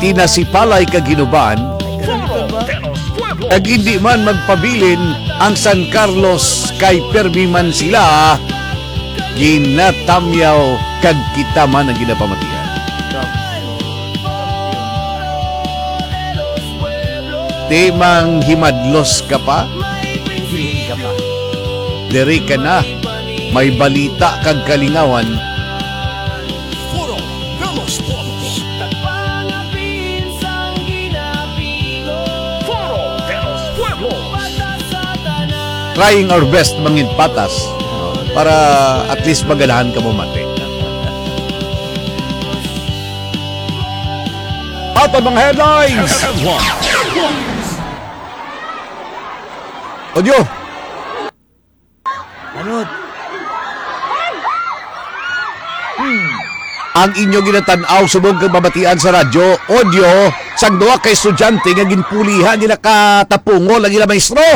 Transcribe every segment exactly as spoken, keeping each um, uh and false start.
kinasipalay kaginuban, ag hindi man magpabilin ang San Carlos kay permi man sila, ginatamyaw kag kita man ang ginapamatian. Di mang himadlos ka pa, Hindi ka pa. diri ka na, may balita kag kalingawan. Foro de los Polos. Foro de los Pueblos. Trying our best mangin patas para at least maganahan ka mo mati. At ang mga headlines! Audio! Ano? Ang inyo ginatanaw subong kang babatian sa radyo, audio, sang duwa kay estudyante nga ginpulihan nila katapungol ang ila maestro.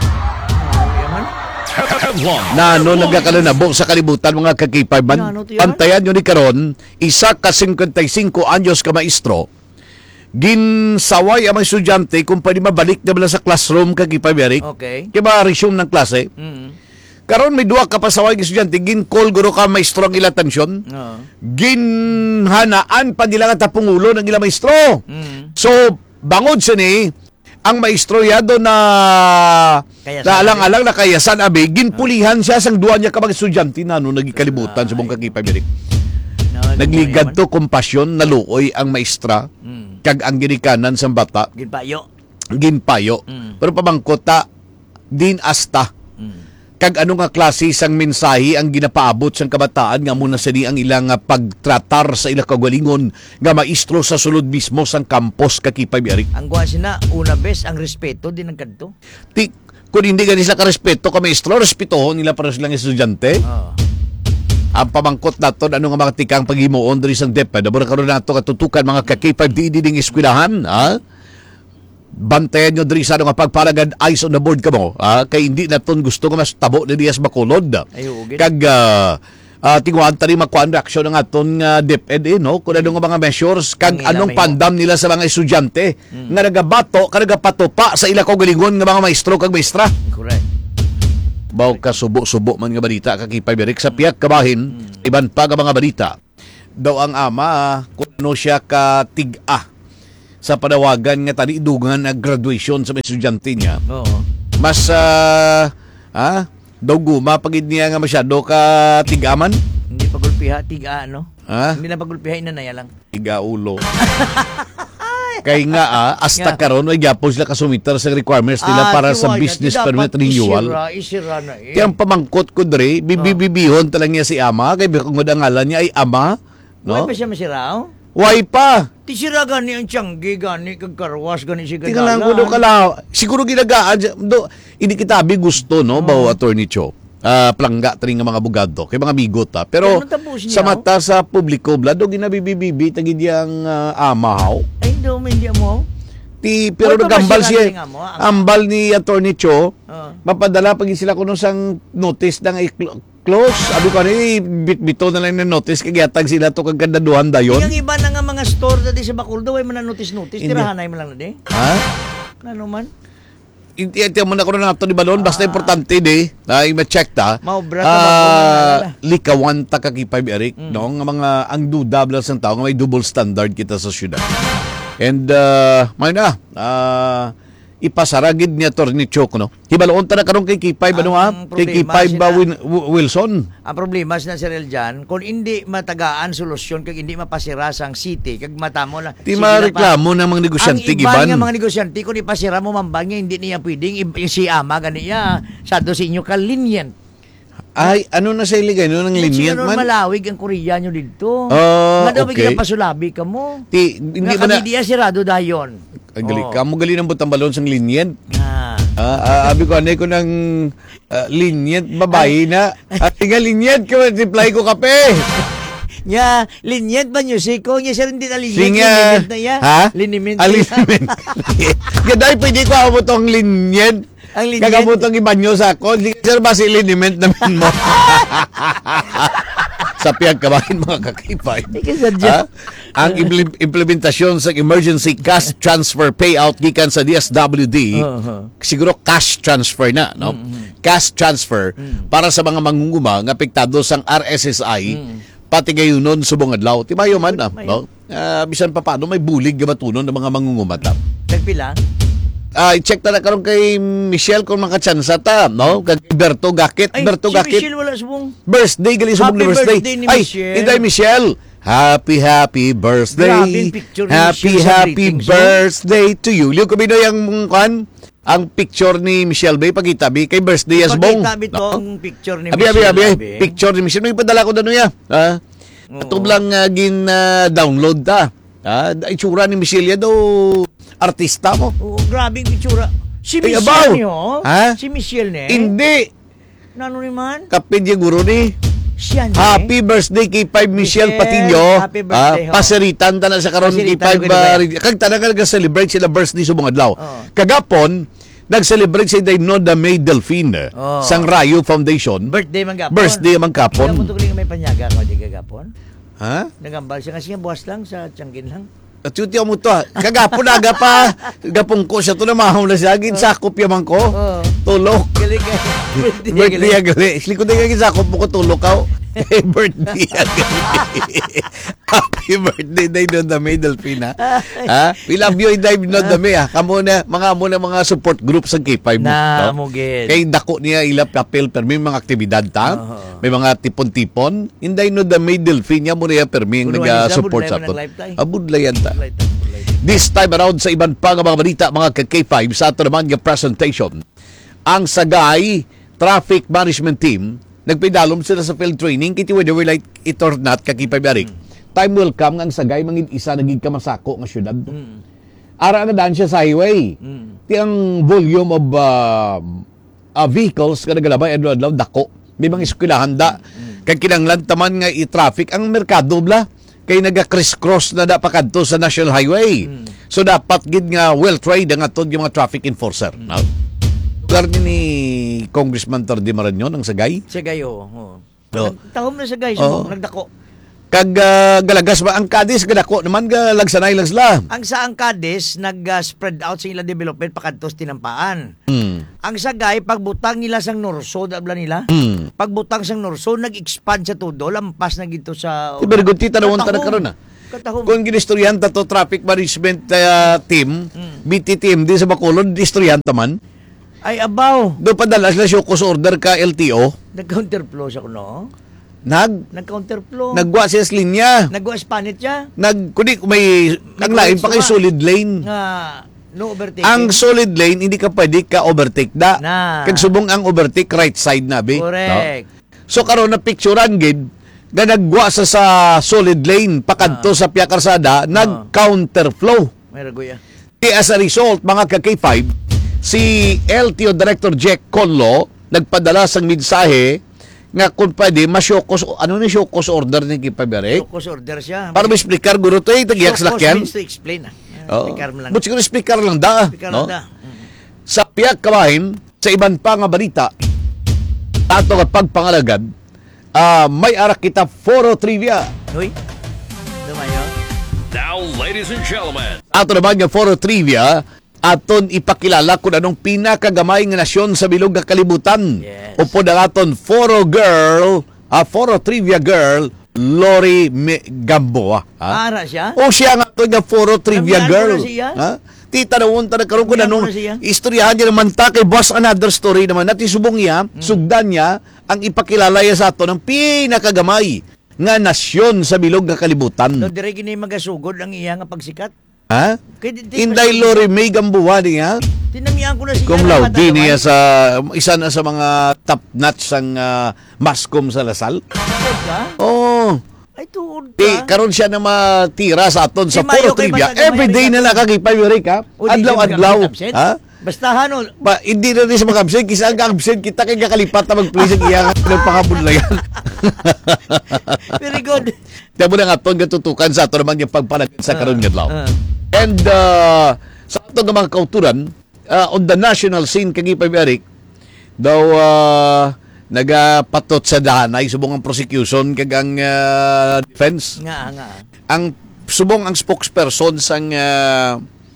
Nano nagakalanabo sa kalibutan mga kakipay man. Nano to yan? Pantayan nyo ni karon, isa ka fifty-five anyos ka maestro. Ginsaway ang mga estudyante kung pwede mabalik na bala sa classroom kakipay Eric. Okay. Kaya ba resume ng klase? Mm. Karon may duwa ka pa saway nga estudyante, gin-call guro ka maestro ang ila tansyon. Oo. Ginhanaan pa nila nga tapungulo ng ila maestro. Mm. So, bangod sa ni, ang maestro yado na Kayasan naalang-alang na kayasan abi, ginpulihan siya sang duwa niya ka mga estudyante na no, nagikalibutan sa mong kakipay Eric. No, Nagligad to kompasyon, naluoy ang maestra, Mm. kag ang ginikanan sa bata, Ginpayo. ginpayo. Mm. Pero pamangkota, din asta. Mm. Kag ano nga klase sang mensahe ang ginapaabot sang kabataan nga muna sa ni ang ilang nga pagtratar sa ilang kagalingon nga maestro sa sulod mismo sang campus kakipay Eric. Ang guwan sina, una bes, ang respeto din ang kadto. Ti, kung hindi ganun sila karespeto ka maestro, respetohon nila para silang estudyante. Oo. Ang pamangkot nato ano nga mga tikang paghimuon diri sang DepEd, abo karon nato katutukan mga ka-K five D D ding eskwelahan, ha? Bantayan nyo diri sa ano nga pagpalagad eyes on the board ka mo, ha? Kay hindi naton gusto nga mas tabo na diyas makulod. Ay, ugid. Kag uh, uh, tingwan tari makuan reaksyon ng aton nga DepEd eh, no? Kung ano nga mga measures kag Ang ilang anong may- pandam nila sa mga estudyante nga nagabato ka nagapatupa sa ila kagalingon nga mga maestro kag maestra. Correct. Baw ka subo-subo man nga balita kakipay Berik sa piyak kabahin, iban pa nga mga balita. Daw ang ama kung ano siya ka tig-a sa panawagan nga tanidugan na graduation sa mga estudyante niya. Oo. Mas uh, ah, daw guma pagid niya nga masyado ka tig-aman. Hindi pagulpiha, tiga, no? Ha? Hindi na pagulpiha, inanaya lang. Tiga-ulo. Kay nga ah, hasta Nga. karon ay gyapon sila kasumitar sa requirements nila Ah, para sa tiwala, business di dapat permit renewal. Isira, isira na eh. Kaya ang pamangkot ko dre, bibibibihon talang niya si ama, kay kung ang ngalan niya ay ama, Why no? pa siya masiraw? Why pa? Tisira gani ang tiyanggi, gani kag karwas, gani si Tingnan lang ko do kala. Siguro ginagaan do hindi kita abi gusto no, bawo attorney Cho. Ah, plangga tring nga mga abogado, kay mga bigot ta. Pero Kaya natapos niya, sa mata sa publiko blado ginabibibi tagid yang uh, amahaw. Ay, hindi mo, hindi mo. Ti pero Why pa nagambal masira siya. nga mo, ang- Ambal ni attorney Cho. Oo. Mapadala pag sila kuno sang notice nang i-close. Abi ko ni bit-bito na lang na notice kay yatag sila to kag kandaduhan dayon. Yung iba na nga mga store dati sa Bacoldo, ay man na notice-notice, Hindi. tirahanay mo lang na di. Ha? Ano man? Hindi ito mo na kuno na to di balon basta importante di. Ay ma-check ta. Maobra ka Ah, ba kung likawan ta kakipay Eric, no? Nga mga ang duda blas ng tao nga may double standard kita sa syudad. And uh, may na ah ipasaragid niya to ni Chok no. Hibaloon ta na karon kay K five ano ha? Ang Kay K problema, five ba sila- Win- W- Wilson? Ang problema sa Sirel dyan, kung hindi matagaan solusyon, kag hindi mapasira sang city, kag matamo lang. Di sige na pa. mareklamo ng mga negosyante Ang iba giban. nga mga negosyante, kung ipasira mo mambang niya, hindi niya pwedeng, i- si ama, gani niya, sa do sa inyo kalinyan. Ay, ano na sa iligay? Ano nang lenient Siguro man? malawig ang Korea nyo dito. Oh, Nga daw, okay. biglang pasulabi ka mo. Ti, hindi Nga ba na... kami diya sirado dayon. Ang gali, Oh. kamo gali ng butang balon sang lenient. Ah. Ah, ah, abi ko anay ko ng ah, lenient babae na. At nga lenient ko reply ko kape. Nya, linyet ba nyo? Siko niya siya rin din alinyet. Singa. Liniment na ya. Ha? Liniment. Ah, liniment. Gaday pwede ko amo tong lenient. Ang linyet. Kagamutong ibanyo sa ako. Hindi sir ba si liniment naman mo? sa piyag kabahin mga kakipay. Ikasadya. Ah, ang impl- implementasyon sa emergency cash transfer payout gikan sa D S W D, Uh-huh. siguro cash transfer na, no? Mm-hmm. Cash transfer Mm. para sa mga mangunguma nga apektado sang R S S I Mm. pati gayunon subong adlaw. Timayo man na, no? Ah, bisan pa paano may bulig nga matunon ng mga mangungumata. Nagpila? Ah, i-check na na karon kay Michelle kung makachansa ta, no? Kay Berto Gakit, Ay, Berto si Gakit. Michelle wala subong. Birthday gali subong Happy na birthday. birthday ni Ay, Michelle. Inday Michelle. Happy happy birthday. Grabe yung picture ni Happy Michelle sa happy greetings, oh. birthday to you. Liyo ko binoy ang kan ang picture ni Michelle Bay pagitabi kay birthday as bong. Pagkita bito ang picture ni Abi abi Michelle. abi abi. picture ni Michelle may padala ko dano ya. Ha? Oo. Ato lang uh, gin uh, download ta. Ah, itsura ni Michelle ya daw artista mo. Oo, grabe yung picture. Si Ay, Michelle abaw! niyo? Ha? Si Michelle ne? Hindi. Nano naman? Kapit yung guro ni. Siya ne? Happy birthday kay five Michelle Michelle, Patinho. happy birthday, Ah, ho. pasiritan ta na sa karon kay Pasiritan five ko na uh, kag tanang nag-celebrate sila birthday subong adlaw. Oo. Kagapon nag-celebrate si Daynoda May Delphine Oo. sang Rayo Foundation. Birthday man gapon. Birthday man kapon. Kaya mo tukuling may panyaga ko di kagapon. Ha? Nagambal siya kasi nga buwas lang sa tiyangkin lang. At yun tiyaw mo to ha. Kagapon aga pa. Gapong ko siya to na mahal na siya. Ginsakop yaman ko. Oo. Tulok. Galing ka. Birthday Birthday galing. ang gali. Sili ko din ginsakop mo ko tulok ka. Eh, birthday ang gali. Happy birthday day doon na may Delphine ha. Ha? We love you Day doon na may ha. Kamo na mga mo na mga support group sa K five mo. Na no? mugid. Kay dako niya ilap papel pero may mga aktibidad ta. Oo. May mga tipon-tipon. Inday no da may Delphine niya mo niya permi Uno, nag-support isa, sa budlay man aton. ang lifetime. Abudlayan ta. Light, light. This time around sa iban pa nga mga balita mga ka-K five sa ato naman nga presentation. Ang Sagay Traffic Management Team nagpidalom sila sa field training kiti whether we like it or not ka K five Eric. Time will come nga ang Sagay mangid isa nagig kamasako nga syudad. Mm. Ara nga daan siya sa highway. Mm. Ti ang volume of uh, uh, vehicles nga nagalabay adlaw-adlaw dako. May mga eskwelahan da. Kay kinanglan taman nga i-traffic ang merkado bla kay naga-criss-cross na da pakadto sa National Highway. Mm. So dapat gid nga well-trained ang atod yung mga traffic enforcer. No? Lugar ni, ni Congressman Tardy Marañon ang Sagay. Sa gayo. Oh. Oo. Tahom na sa guys, Oo. nagdako. Kag uh, galagas ba ang Cadiz gadako naman ga lagsanay lang sila. Ang sa ang Cadiz nag-spread out sa ilang development pakadtos tinampaan. Hmm. Ang Sagay pagbutang nila sang Norso, dabla nila. Hmm. Pagbutang sang Norso nag-expand sa todo, lampas na gito sa Very good tita nawon ta na karon na. Katahom. Kung ginistoryan ta to traffic management uh, team, Mm. B T team di sa Bacolod, istoryan ta man. Ay abaw, Do padala sila show cause order ka L T O. nag-counterflow siya kuno. Nag Nag-counterflow. nagwa siya sa linya. Nag-Spanit siya. Nag kundi may ang lain pa kay Nag- solid lane. Nga no overtaking. Ang solid lane hindi ka pwede ka overtake da. Na. Kag subong ang overtake right side na bi. Correct. No? So karon na picturean gid nga nagwa sa sa solid lane pakadto sa piya karsada nag-counterflow. May ragoya. Di as a result, mga ka-K five, si L T O Director Jack Conlo nagpadala sang mensahe nga kung pwede, masyokos, ano na syokos order ni K five, Eric? Focus order siya. Para mo explicar, guro to, eh, tagiyak sa Focus lakyan. means to explain. ah. Oo. Explicar mo lang. But siguro speaker lang da. Explicar no? lang da. Mm. Sa piyak kabahin, sa iban pa nga balita, ato nga pagpangalagad, ah, may arak kita foro trivia. Uy, dumayo. Now, ladies and gentlemen, Ato naman nga foro trivia, aton ipakilala kung anong pinakagamay nga nasyon sa bilog nga kalibutan. Yes. Upo na aton foro girl, ah, foro trivia girl, Lori Me- Gamboa. Ha? Ara siya? O siya nga to nga foro trivia Namihan girl. mo na siya? Ha? Tita na won ta nagkaroon ko na Namihan mo nung na siya? istoryahan niya naman ta kay boss another story naman natin subong niya, Mm. sugdan niya ang ipakilala niya sa ato ng pinakagamay nga nasyon sa bilog nga kalibutan. No, dire gini magasugod ang iya nga pagsikat. Ha? Kay di- di- Inday Lori May Gamboa niya. Tinamihan ko na siya. Cum na laude matagawan. niya sa isa na sa mga top notch sang uh, mascom sa Lasal. Tuod ka? Oh, Ay, tuod ka. di karon siya na matira sa aton sa Si Mayo puro kay trivia. Batagamay, Everyday Ricardo. na lang kakipay Eureka. O, di Adlaw-adlaw. siya mag-absent? Ha? Bastahan o. Pa, hindi na rin sa mga absent. Kisa ang ka-absent kita kay kakalipat na mag-please ang iyangan ng pangabunlayan. Very good. Tiyan mo na nga itong gatutukan sa ato naman yung pagpanagin sa karon nga adlaw. Ah. And uh, sa ato nga mga kauturan, uh, on the national scene, kagipay Eric, daw uh, nagapatot sa dahanay subong ang prosecution kag ang ah, defense. Nga, nga. Ang subong ang spokesperson sang ah,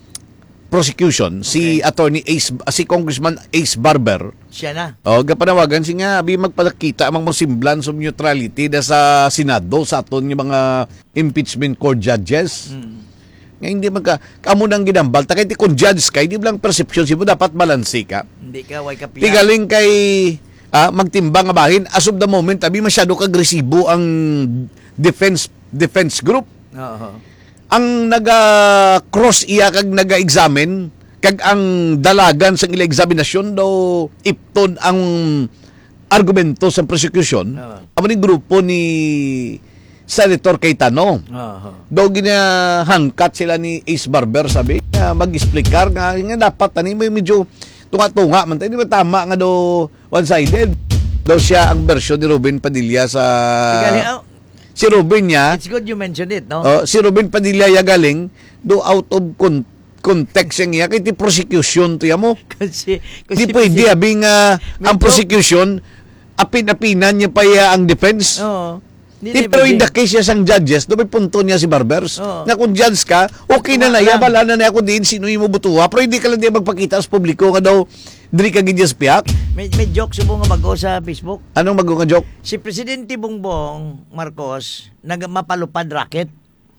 prosecution si Okay. Attorney Ace ah, si Congressman Ace Barber. Siya na. O gapanawagan si nga abi magpalakita amang mga semblance of neutrality da sa Senado sa aton nga mga impeachment court judges. Mm. Nga hindi magka kamo nang ginambal ta kay ti kung judge kay di lang perception sibo dapat balanse ka. Hindi ka, way kapiya. Tigaling kay ah, magtimbang nga bahin as of the moment abi masyado kagresibo ang defense defense group. Oo. Ang naga cross iya kag naga-examine kag ang dalagan sa ila examinasyon daw ipton ang argumento sa prosecution. Oo. Amo ni grupo ni Senator Cayetano. Oo. Daw ginahangkat sila ni Ace Barber sabi nga mag-explicar nga, nga dapat ani may medyo tunga-tunga man tayo. Di ba tama nga daw one-sided. Daw siya ang version ni Ruben Padilla sa Tigaling, oh, si Ruben niya. it's good you mentioned it, no? Oh, si Ruben Padilla ya galing do out of con- context yang iya kay ti prosecution to ya mo. kasi, kasi Di pwede abi nga ang prosecution apin-apinan niya pa ya ang defense. Oo. Di Di na pero in pwede. the case siya sang judges, do may punto niya si Barbers. Oo. Na kung judge ka, okay na na, Tama ya, lang. bala na na ako din, sino yung mo butuha. Pero hindi ka lang di magpakita sa publiko ka daw, diri ka gidya sa piyak. May, may joke subo nga bago sa Facebook. Anong mag joke? Si Presidente Bongbong Marcos nagmapalupad racket.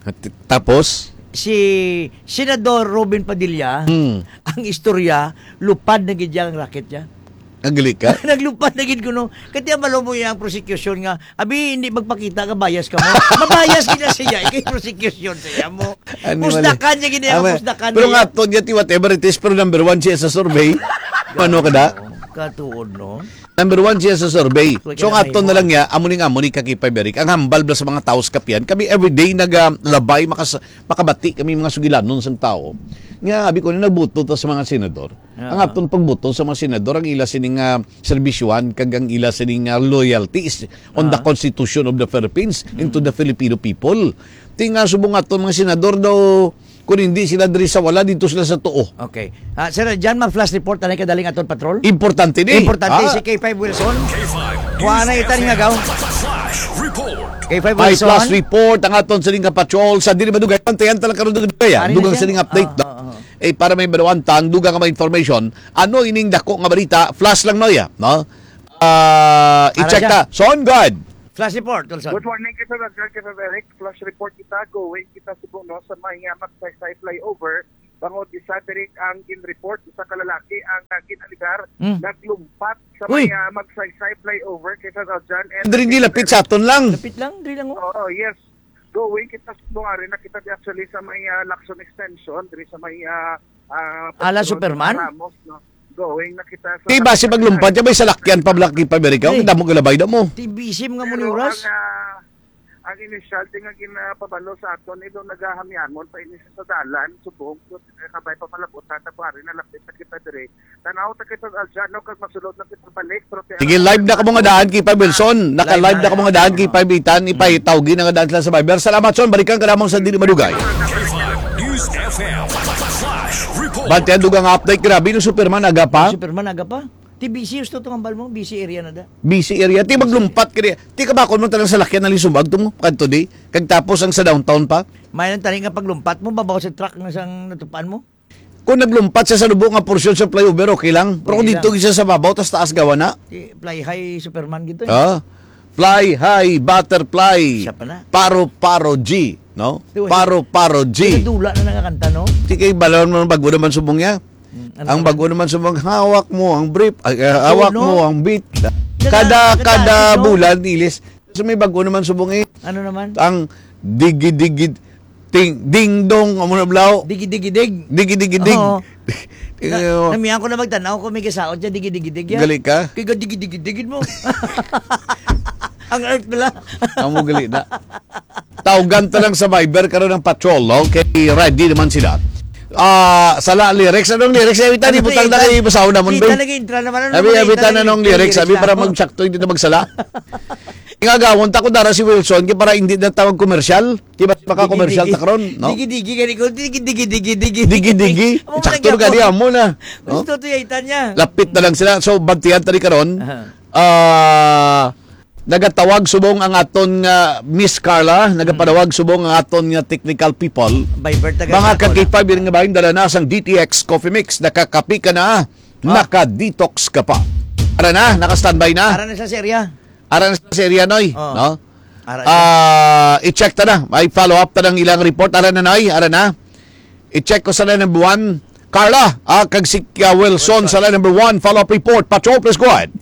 Tapos, Si Senador Robin Padilla, hmm, ang istorya, lupad na gid ang racket niya. ang gali ka. Naglupad na gid kuno. Kaya malo mo yung prosecution nga, abi hindi magpakita ka bias ka mo. Mabayas gid na siya kay prosecution siya mo. Ano, Pusdakan niya gid Ah, ang pusdakan pero niya. nga, to niya, ti whatever it is, pero number one siya sa survey. Ano ka da? Katuod, no? Number one siya sa survey. Tuwa So ka na nga to may na lang niya, amo ni nga mo ni Kakipay Berik. Ang hambal bla sa mga taos kapian. Kami everyday naglabay, makas, makabati kami mga sugilanon sa tao. Nga, abi ko na nagbuto to sa mga senador. Yeah. Ang aton pagbuto sa mga senador, ang ila sining uh, serbisyuan, kag ang ila sining uh, loyalty is on the Ah. Constitution of the Philippines and to the Filipino people. Tinga subong aton mga senador daw, kung hindi sila diri sa wala, dito sila sa tuo. Okay. Ah, sir, dyan mag-flash report na kadaling aton patrol. Importante ni. Importante Ah. si K five Wilson. K five Kuha na itan nga gaw. Flash Report. K five Ay Wilson. plus report ang aton sa nga patrol sa dili madugay pantayan talaga karon dugay ya Ano na dugang siya? sa ning update Ah, ah, ah. eh para may badawantang dugang nga mga information ano ining dako nga balita flash lang no ya no ah Ara i-check siya. ta son god Flash report, Wilson. Good morning, kita Dagdag kita Eric. Flash report kita, going kita subong no, sa mga magsaysay flyover. Bangod isa direk ang in-report sa kalalaki ang uh, kinaligar Hmm. naglumpat sa Uy. mga magsaysay flyover kita Dagdag. diri nilapit sa aton lang Lapit lang, dili lang oh. Oo, yes. Going kita subong ari nakita di actually sa may uh, Lacson extension, diri sa may uh, uh, Ala Petron, Superman? Ramos, no. Going nakita sa di ba si paglumpat ya may salakyan pa blaki pa Amerika Hey. ang damo galabay mo Tibisim nga mo ni Pero oras. Ang, ah, ang initial tinga ginapabalo sa aton ilo nagahamyanon pa ini sa dalan subong so, kabay pa palabot tatapo ari na lapit na kita dire. Tanaw ta kita aljano kag masulod na kita balik pero sige live na ka mga daan kay Pai Wilson naka live na ka mga daan kay Pai Bitan ipay tawgi na nga daan sila sa Viber salamat son balikan ka namang sa dili madugay K five News F M. Flash Report. bantayan dugang update grabe no Superman aga pa Superman aga pa. Ti busy gusto to ambal mo, busy area na da. busy area. Ti maglumpat ka diya. Ti kabakon mo talagang salakyan na lisubag to mo. Kanto di. Kag tapos ang sa downtown pa. May nang taning nga paglumpat mo babaw sa truck na sang natupan mo. Kung naglumpat siya sa lubong nga porsyon sa flyover, okay lang. Pero kung Okay dito siya sa babaw, tas taas gawa na. Ti fly high Superman gito. Eh. Ah. Fly high, butterfly. Siya pa na. Paro, paro, G. No? Di ba, Paro, paro, Di G. dula na nakakanta no. Ti kay balon mo ng bago naman subong niya. Ano Ang naman? bago naman subong, hawak mo ang brief, ay, ah, hawak Tono. mo ang beat. Kada- Kada, kada- kada no? bulan, ilis. So may bago naman subong eh. Ano naman? Ang digi-digi ting ding dong amo na blaw Digi-digi-dig. digi-digi-dig Oo. Tingnan mo. Namiyan ko na magtanaw ko may kasaot dyan, digi-digi-dig yan. Gali ka Kaya digi-digi-digin mo. Ang earth pala. amo gali na tawgan ta lang sa Viber karon ng patrol no kay ready naman sila ah sala lyrics anong lyrics sabi tani Ano butang na, na kay basaw naman Kita ba lagi intra naman. Ano sabi naman, sabi kita ta lagi- na nung lyrics sabi para ako. magsakto hindi na magsala ingagawon ta ko dara si Wilson kay para hindi na tawag komersyal di ba baka komersyal ta karon no Digi-digi gani ko. Digi-digi-digi-digi. digi-digi sakto gani amo na no? Gusto to yaitan niya. lapit na lang sila so bantiyan tali karon Aha. ah nagatawag subong ang aton nga Miss Carla, nagapanawag subong ang aton nga technical people. Viber taga Mga ako kakipay nga bahin dala na sang D T X Coffee Mix, nakakapi ka na, naka-detox ka pa. Ara na, naka-standby na. Ara na sa serya. Ara na sa serya, Noy. Oo. No? Ara na. Ah, i-check ta na. May follow-up ta ng ilang report. Ara na, Noy. Ara na. I-check ko sa line number one. Carla, ah, kag si uh, Wilson sa line number one. Follow-up report. Patrol, please go ahead.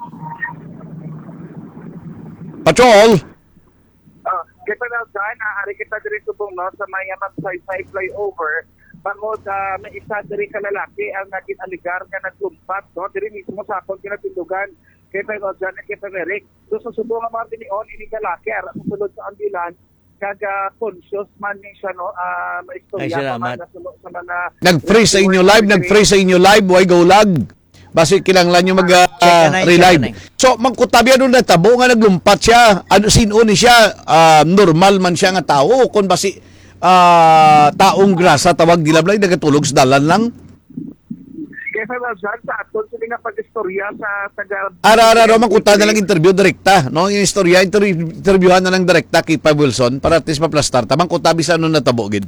Patrol. Uh, kaya na dyan, aari kita diri subong no, sa may Magsaysay flyover. Bangod uh, may isa diri ka lalaki ang naging aligar nga nagtumpat. No? Diri mismo sa akong kinatindugan. Kaya na dyan, kaya na Eric. So susubong ang mga tinion, ini lalaki, ara susulod sa ambulance. Kaga conscious man ni siya, no? Uh, Ay, maistorya salamat. pa man sa mga... Nag-freeze sa inyo live, nag-freeze sa inyo live, why go lag? Basi kinanglan nyo Check ka na, check ka na. mag-relive. So, mangkutabi ano na tabo nga naglumpat siya. Ano, sino ni siya? Ah, normal man siya nga tao. Kung basi ah, taong grasa, tawag dilablay, nagatulog sa dalan lang. Kaya sa dyan, sa aton, sila nga pag-istorya sa taga... Ara-ara, mangkuta na lang interview direkta. No? Yung istorya, inter- interviewhan na lang direkta kay Pa Wilson para at least maplastar. Tamang kutabi sa ano na tabo, gid.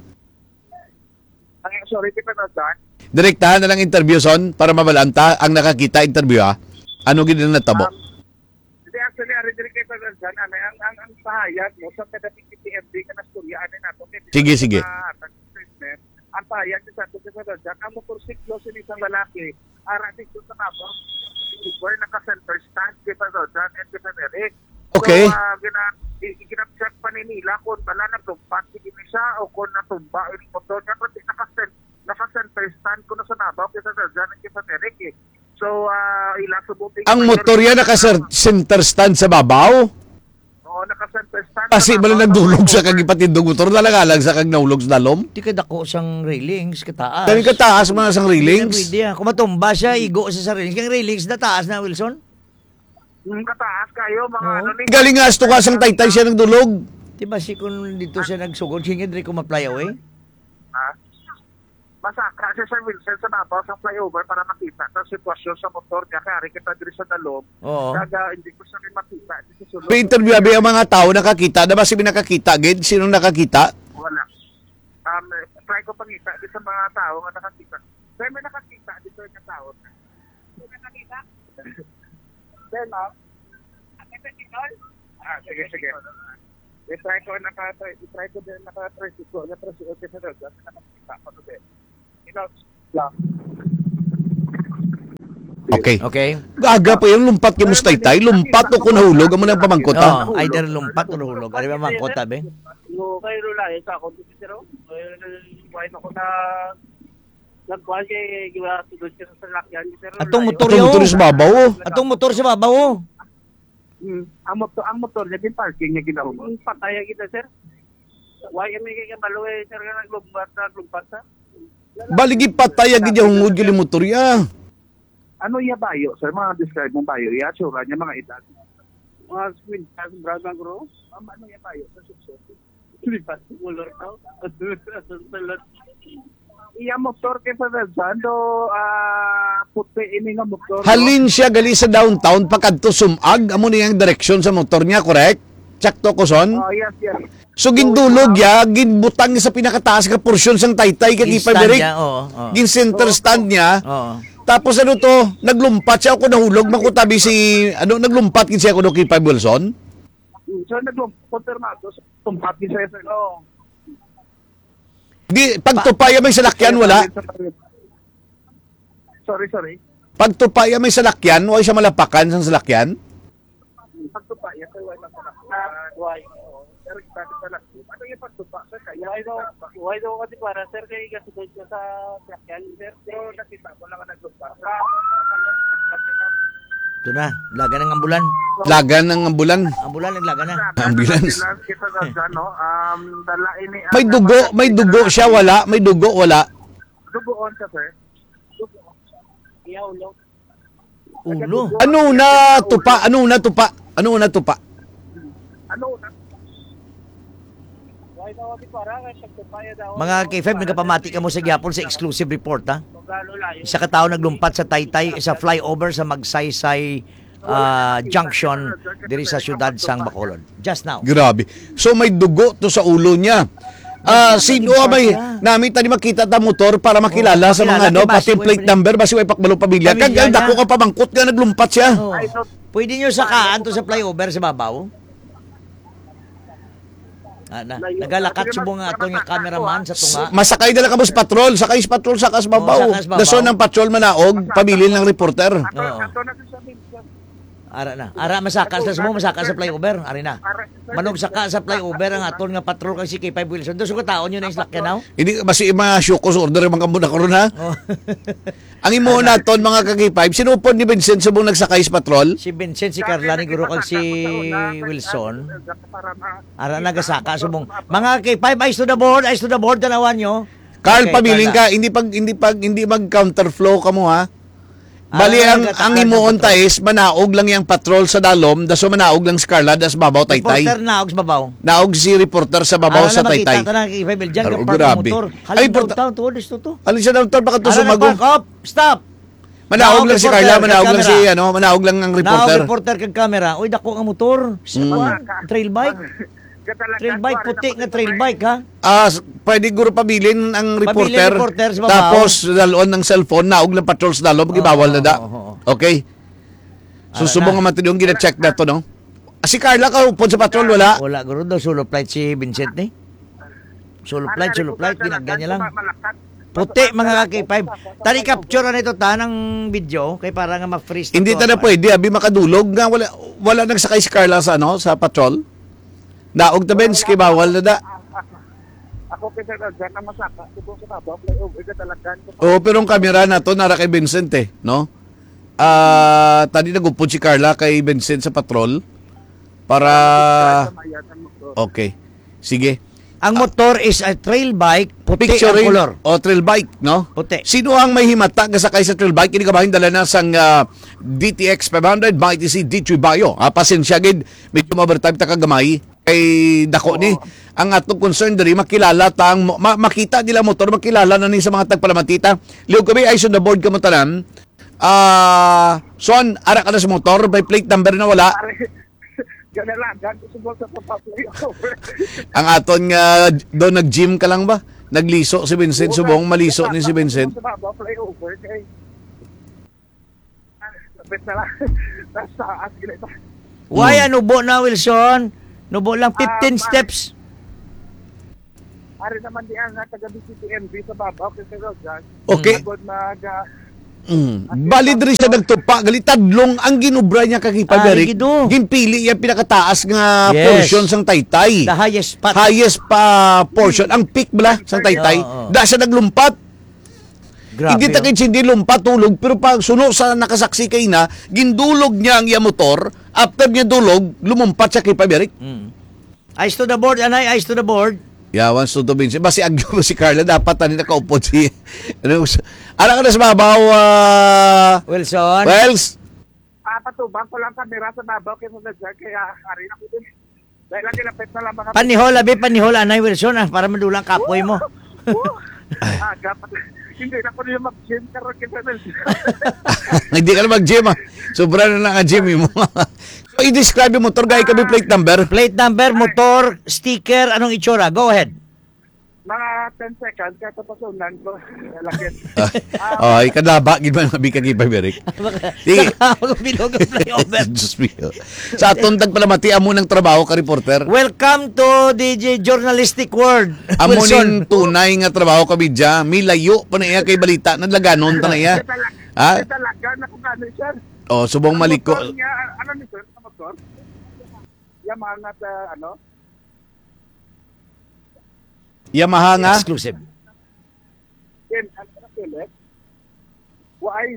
Ang sorry, kita na dyan. Direktahan na lang interview son para mabalanta ang nakakita interview ha. Ano gid na tabo? Um, Hindi, actually, ari diri kay Padre Jan, ano, ang, ang, ang pahayag mo sa kada P T M D ka na storyaan na nato. Sige, sige. Ang pahayag sa ato kay Padre Jan, ang motorsiklo sa isang lalaki, ara dito sa mabang, where naka-center stand kay Padre Jan and kay Padre Eric. Okay. So, uh, gina, ginap-check pa ni nila kung bala naglumpat, sige ni siya, o kung natumba, yung motor niya, kasi naka-center naka-center stand ko na sa nabaw kay Padre Jan and kay Padre Eric eh. So, uh, ila subuting... Ang motor yan naka-center stand sa babaw? Oo, naka-center stand. Kasi bala nagdulog sa kagipatindong motor, nalagalag sa kag naulog sa dalom. Di ka dako sang railings, kataas. Dami kataas mga sang railings. Pwede yan. Kung matumba siya, igo siya sa railings. Kaya railings na taas na, Wilson? Yung kataas kayo, mga Oo. ano ni... Galing nga asto ka sang taytay siya nagdulog. Di ba si kung dito siya nagsugod, siya hindi ko ma-fly away? Ha? Masaka si Sir Wilson sa nabaw sa flyover para makita ang sitwasyon sa motor niya. Kaya rin kita diri sa dalom. Oo. Kaga hindi ko siya rin makita. Hindi sa sulod. May interview abi ang mga tao nakakita. Na ba si nakakita gid? Sino nakakita? Wala. Um, try ko pangita di sa mga tao nga nakakita. Pero may nakakita dito yung tao. May nakakita? Then, ah, ah, sige, sige. I-try ko naka-try, i-try ko din naka-try ko, naka-try ko kasi sa doon, nakakita ko din. Ikaw, lang. Okay. Okay? Gaga pa yung lumpat kay Mustaytay. Lumpat o kung nahulog ang mga pamangkot ha. Oh, either lumpat o nahulog. Ano ba mga kota, be? No, kayo lang sa ako dito sir. Kuwain ako na nagkuhan kay giwa tudod siya sa salakyan sir. Atong motor Ito yaw. motor sa babaw. oh. Atong motor sa babaw. oh. Hmm. Ang motor, ang motor niya din parking niya ginawa. Ang pataya kita sir. Why kami kay kabaloy sir nga naglumbat naglumpat sa. Baligi patay agad yung hungod yung motor ya. Ano iya bayo, sir? Mga describe mong bayo. Iya, tsura niya mga edad. Mga squid tas brother bro. Um, ano iya bayo? Sa susunod. Lipat ulor tao. Salot. Iya motor kay sa Versando, ah, puti ini nga motor. Halin siya gali sa downtown pakadto sumag. Amo niyang direksyon sa motor niya, correct? Sakto ko son? Oh, yes, yes. So gindulog ya, ginbutang niya sa pinakataas ka porsyon sang taytay kag Stand ipabirik. niya, oo. oo. Gin center stand niya. Oo. Tapos ano to, naglumpat siya ako nahulog, makutabi si, ano, naglumpat kin siya ako kay Pa Wilson. So, nag-confirmado. Tumpat ni sir. Oh. Di, pagtupaya may salakyan, wala. Sorry, sorry. Pagtupaya may salakyan, wala siya malapakan sa salakyan. Pagtupa, yan kay wala pa na. Why? Pero kita pala. Ano yung pagtupa? Sir, kaya Why do why do kasi para sir kay gasudod siya sa salakyan sir. So, nakita ko lang ang nagtupa. Ito na, laga ng ambulan. Lagan ng ambulan. Ambulan, naglaga na. Ambulance. Kita na no? Um, dala ini. May dugo, may dugo siya, wala. May dugo, wala. Dugoon siya, sir. Iyaw lo. Ulo. Ano na tupa? Ano na tupa? Ano na tupa? Ano? Why do kasi para kay pagtupaya daw. Mga K five, nagkapamati ka mo sa Gyapon sa exclusive report, ha? Pagalo layo. Isa ka tao naglumpat sa Taytay, sa flyover sa Magsaysay ah, junction diri sa syudad sang Bacolod. Just now. Grabe. So may dugo to sa ulo niya. Ah, sino Naging may siya. namin tani makita ta motor para makilala Oh, sa mga makilala, ano, kay pati Basi, plate wala- number basi way pakbalo pamilya. Pamilya Kag niya. dako ka pamangkot nga naglumpat siya. Oh. Ay, so, Pwede nyo sakaan to sa flyover sa babaw? Ah, na, nagalakat subong nga ato nga cameraman sa tunga. Masakay na lang ka mo sa patrol, sakay sa patrol sa kasbabaw. Oh, sa kasbabaw. Dason ng patrol manaog, pamilya ng reporter. Ato, Oo. ato na sa Minsan. Ara na. Ara masakas sa sumo, masakas sa flyover. Ari na. Manog saka sa flyover ang aton nga patrol kang si K five Wilson. Doon ko taon yun ang slakyan now. Hindi basi mga syukos order mga muna karon ha. Oh. Ang imo naton mga kag five, sinupod ni Vincent subong nagsakay sa patrol. Si Vincent, si Carla, ni Guro kag si Wilson. Ara nagasaka subong. Mga K five, eyes to the board, eyes to the board, tanawan nyo. Carl, Okay, pamiling Carla. ka, hindi pag hindi pag hindi mag counterflow ka mo ha. Bali Ah, ang nagatakan ang ng imuon patrol. ta is manaog lang yang patrol sa dalom, daso manaog lang si Carla das babaw taytay. Reporter na, og sa babaw. Naog si reporter sa babaw sa taytay. Ara na makita ta na K five, dyan Aro, ka park ng grabe. motor. Ay, Halin porta- downtown, tuwa disto to. Alin siya downtown baka to Ara na sumagong. park up, stop. Manaog lang si reporter, Carla, kag manaog lang si camera. ano, manaog lang ang Naog reporter. reporter kag camera. Uy, dako nga motor. Mm. Trail bike. Trail bike, puti nga trail bike ha. Ah, s- pwede guro pabilin ang Pabilin reporter. reporter sa babaw. Tapos dalon ng cellphone, naog lang patrol sa dalom, gibawal na da. oo, oo. Okay. Ara Susubong na. nga matindong gina-check na to, no? Ah, si Carla ka upod sa patrol, wala. Wala guro daw solo flight si Vincent ni. Solo flight, solo flight, ginagyan niya lang. Puti mga K five. Tani capture na nito ta ng video kay para nga ma-freeze. Hindi ta na pwede, abi makadulog nga wala wala nagsakay si Carla sa ano, sa patrol. Naog ta bench kay bawal na da. Ako kasi dyan na masaka. Subong sa babaw, flyover ka talagan. Oh, pero ang camera na to nara kay Vincent eh, no? Ah, tadi nagupod si Carla kay Vincent sa patrol para okay. Sige. Ang motor is a trail bike, puti Picture ang color. o trail bike, no? Puti. Sino ang may himata nga sakay sa trail bike? Ini kabahin dala na sang ah, D T X five hundred by T C D three Bayo. Ah, pasensya gid medyo overtime ta kagamay kay dako ni. Ang atong concern diri makilala ta ang ma- makita nila motor, makilala na ni sa mga tagpalamatita. Liog kami ay on the board kamo tanan. Ah, son ara ka na sa motor, by plate number na wala. Gana lang, gana subong sa babaw, flyover. Ang aton nga do nag-gym ka lang ba? Nagliso si Vincent subong maliso ni si Vincent. Sa babaw, flyover kay. Lapit na lang. Nasa taas, ginita. Why ano bo na Wilson? Nubo lang fifteen Ah, ma- steps. Ari naman di ang taga B C T M B sa babaw kasi Rogan. Okay. Agod mag ah, Mm. Bali diri siya nagtupa, gali tadlong ang ginubra niya kag Ari, Ipaberik. gido. Ginpili iya pinakataas nga Yes. portion sang Taytay. The highest spot. Highest pa portion ang peak bala sang Taytay. Oo, oo. Da siya naglumpat. Grabe. Hindi ta oh. kay hindi lumpat tulog pero pag suno sa nakasaksi kay na gindulog niya ang iya motor, after niya dulog lumumpat siya kay Ipaberik. Mm. Eyes to the board, anay, eyes to the board. Yeah, once to Vincent. Basi agyo mo si Carla dapat tani nakaupod si ano ara ka na sa babaw ah, Wilson. Wells. ah, patubang ko lang kamera sa babaw kaya sa dyan kaya ari na ko din. Dahil lagi lapit na lang mga Panihol, abi, panihol, anay, Wilson, ah, para madulang kapoy mo. ah, dapat hindi na ko niya mag-gym karon kita na. Hindi ka na mag-gym ah. Sobra na lang ang gym mo. So, i-describe yung motor, gaya kami plate number. Plate number, motor, sticker, anong itsura? Go ahead. Mga ten seconds kaya tapasunan ko. Lakit. Oh, ay kadaba, gid man mabi kag Ipaberik. Sige. Saka ako bilog ang flyover. Diyos mio. Sa atong tagpalamati amo ng trabaho ka reporter. Welcome to D J Journalistic World. Amo ning Wilson. tunay nga trabaho ka bidya, milayo pa na iya kay balita nadlaganon ta na iya. Ha? Ito talaga na kung ano sir. Oh, subong maliko. Motor niya, ano ni sir sa motor? Yamaha na sa ano? Yamaha nga. Exclusive. Yan, ano na kilit? Why?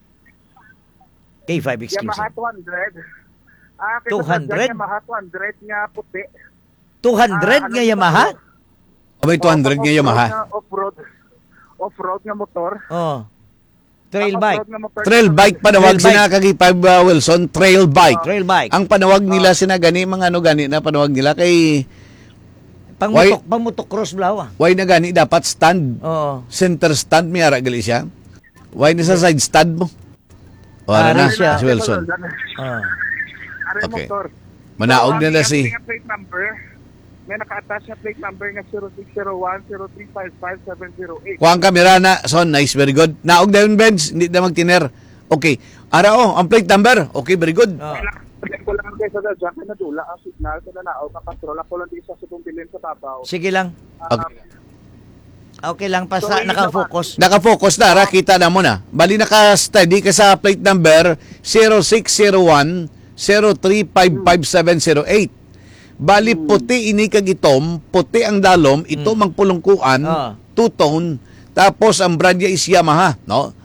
K five Yamaha exclusive. two hundred. Ah, kaya two hundred? sa Yamaha two hundred nga puti. two hundred Ah, ano nga ito? Yamaha? Oh, may two hundred nga Off-road Yamaha. nga, Off-road. Off-road nga motor. Oh. Trail Ang bike. off-road nga motor. Trail bike panawag Trail bike. sina kag Ipab uh, Wilson, trail bike. Trail bike. Ang panawag nila sina gani mga ano gani na panawag nila kay Pangmutok, pangmutok cross blaw ah. why na gani dapat stand. Oo. Center stand mi ara gali siya. Why na sa side stand mo? O, ano Ah, na, siya. si Wilson. Ah. Ari Okay. motor. Manaog na So, na ang si... iyang plate number, may naka-attach na plate number nga zero six zero one zero three five five seven zero eight. Kuha ang kamera na, son, nice, very good. Naog na yun, Benz, hindi na magtiner. Okay. Ara, oh, ang plate number. Okay, very good. Ah. Ko lang kayo sa dadya, kaya nadula ang signal, kaya nanaog ang patrol. Ako lang di sa sutong bilin sa tabaw. Sige lang. Okay. Okay lang, basta So, nakafocus. Nakafocus na, ra, kita na mo na. Bali, naka-steady ka sa plate number zero six zero one zero three five five seven zero eight. Bali, puti ini kag itom, puti ang dalom, itom ang pulungkuan, Ah. two-tone, tapos ang brand niya is Yamaha, no?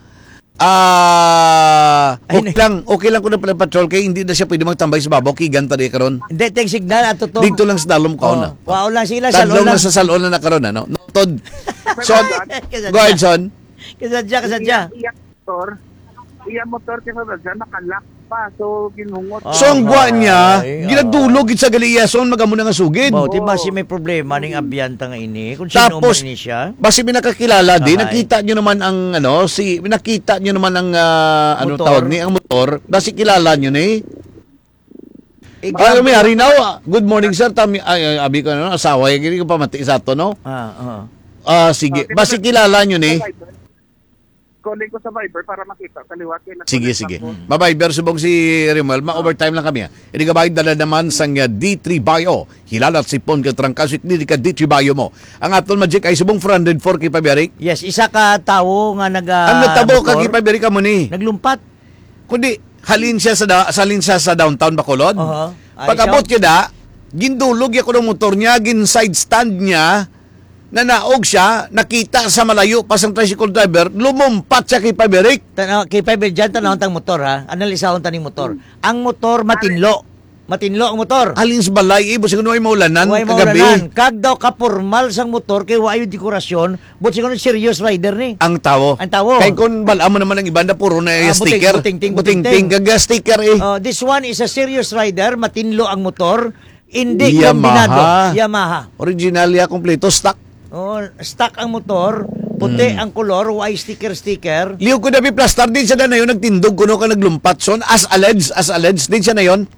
Ah, Ay, okay lang, okay lang ko na pala patrol kay hindi na siya pwede magtambay sa babaw kay ganta di karon. Hindi, take signal at totoo. Dito lang sa dalom ka na. Oh, wow lang sila, Tadlong salon na lang. sa salon na nakaroon, ano? Notod. Son, Kasadya. go ahead, son. Kasadya, kasadya. Iya motor, iya motor kaya sa dadya, nakalak pa. So, ginungot. Ah. So, ang gwa niya, Ay, ginadulog sa galiya, son, magamo na nga sugid. Wow, di ba si may problema ning abyanta nga ini? Kung sino Tapos, man ini siya? basi may nakakilala din, Ahay. nakita nyo naman ang, ano, si, nakita nyo naman ang, ah, ano Motor. tawag ni, ang motor, basi kilala nyo ni. Eh, Ay, may harinaw, ah. Good morning, sir. Tami, ay, ay, abi ko na, no? asawa, yung gini ko pamati sa to, no? Ah, ah. Ah, sige. Basi kilala nyo ni. Calling ko sa Viber para makita. Kaliwat kayo na. Sige, sige. Bye-bye. Bersubong si Rimuel. Ma-overtime lang kami. Hindi ka ba dala naman sang uh, D three Bio. Hilalat si Pon ka trangkasik ni ka D three Bio mo. Ang atol magic ay subong four oh four kay Paberik. Yes, isa ka tawo nga nag Ang natabo ka kay Paberik ka mo ni. naglumpat. Kundi halin siya sa da, salin siya sa downtown Bacolod. Oo. Ay, Pag-abot siya- niya da, gindulog ya ko ng motor niya, gin side stand niya, nanaog siya, nakita sa malayo pas ang tricycle driver, lumumpat siya kay Paberik. Tanaw kay Fiber dyan tanawon tang motor ha. Analisahon taning motor. Ang motor matinlo. Matinlo ang motor. Halin sa balay, ibo siguro ay maulanan Huwag kagabi. maulanan. Kag daw kapormal sang motor kay wa yung dekorasyon, but siguro serious rider ni. Ang tawo. Ang tawo. Kaya kung balaan mo naman ang ibanda, puro na Ah, buting- sticker. buting-ting, Buting-ting, buting-ting. kaga sticker eh. Oh, this one is a serious rider, matinlo ang motor, hindi Yamaha. kombinado. Yamaha. Original ya, kompleto, stock. Oh, stock ang motor, puti Hmm. ang kolor, white sticker sticker. Liyo ko na plastar din siya na yun, nagtindog ko no ka naglumpat son, as alleged, as alleged din siya na yun.